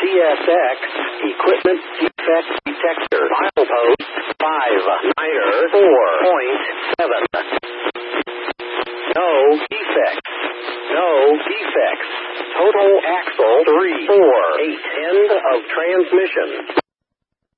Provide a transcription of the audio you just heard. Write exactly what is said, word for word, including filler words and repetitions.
C S X, Equipment Defect Detector, Milepost five niner four point seven. No defects. No defects. Total axle three four eight. End of transmission.